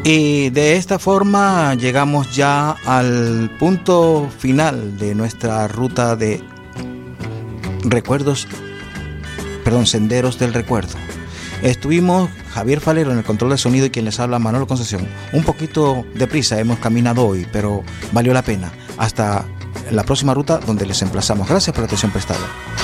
Y de esta forma llegamos ya al punto final de nuestra ruta de senderos del recuerdo. Estuvimos Javier Falero en el control de sonido y quien les habla, Manolo Concepción. Un poquito deprisa hemos caminado hoy, pero valió la pena. Hasta la próxima ruta donde les emplazamos. Gracias por la atención prestada.